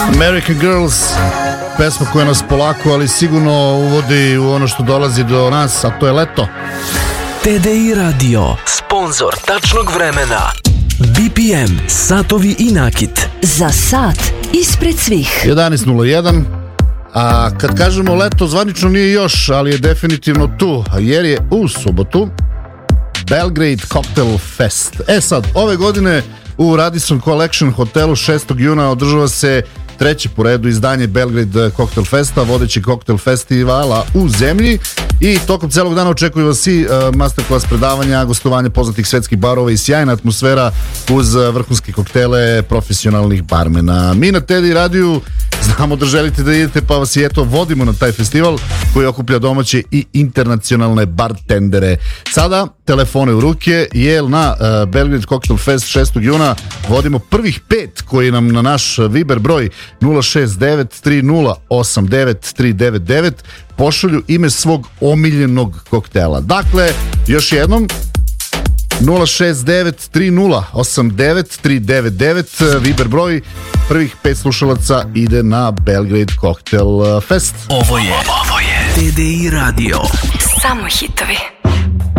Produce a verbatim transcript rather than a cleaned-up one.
American Girls, pesma koja nas polako, ali sigurno uvodi u ono što dolazi do nas, a to je leto. T D I Radio, sponzor tačnog vremena. B P M, satovi i nakit. Za sat ispred svih. jedanaest nula jedan. A kad kažemo leto, zvanično nije još, ali je definitivno tu, jer je u subotu Belgrade Cocktail Fest. E sad, ove godine u Radisson Collection hotelu šestog juna održava se treće po redu izdanje Belgrade Cocktail Festa, vodeći koktel festivala u zemlji, i tokom celog dana očekuju vas i uh, masterclass predavanja, gostovanje poznatih svetskih barova i sjajna atmosfera uz vrhunske koktele profesionalnih barmena. Mi na T D I radiju znamo da želite da idete, pa vas i eto vodimo na taj festival koji okuplja domaće i internacionalne bartendere. Sada telefone u ruke, jer na uh, Belgrade Cocktail Fest šestog juna vodimo prvih pet koji nam na naš Viber broj nula šest devet tri nula osam devet tri devet devet pošalju ime svog omiljenog koktela. Dakle, još jednom, nula šest devet tri nula osam devet tri devet devet, Viber broj, prvih pet slušalaca ide na Belgrade Cocktail Fest. Ovo je, ovo je T D I Radio. Samo hitovi.